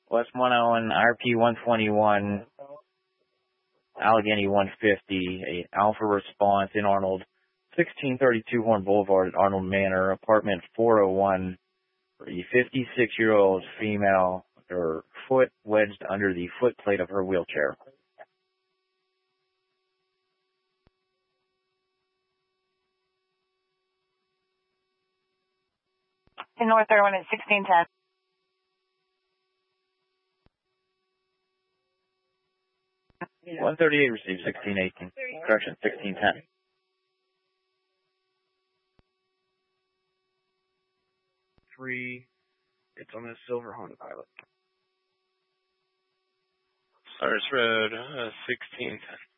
West 101, RP 121, Allegheny 150, a Alpha response in Arnold, 1632 Horn Boulevard at Arnold Manor, apartment 401, for a 56-year-old female, her foot wedged under the footplate of her wheelchair. In North Irwin at 1610. Yeah. 138 received 1618. Correction, 1610. It's on a silver Honda Pilot. Cyrus Road, 1610.